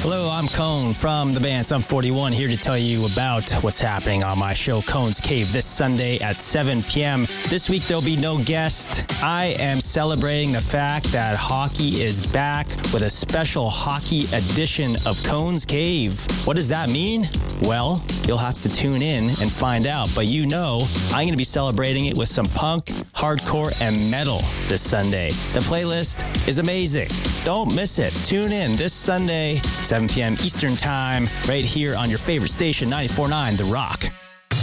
Hello, I'm Cone from the band Sum 41, here to tell you about what's happening on my show, Cone's Cave, this Sunday at 7 p.m. This week, there'll be no guest. I am celebrating the fact that hockey is back with a special hockey edition of Cone's Cave. What does that mean? Well, you'll have to tune in and find out. But you know, I'm going to be celebrating it with some punk, hardcore, and metal this Sunday. The playlist is amazing. Don't miss it. Tune in this Sunday, 7 p.m. Eastern Time, right here on your favorite station, 94.9 The Rock.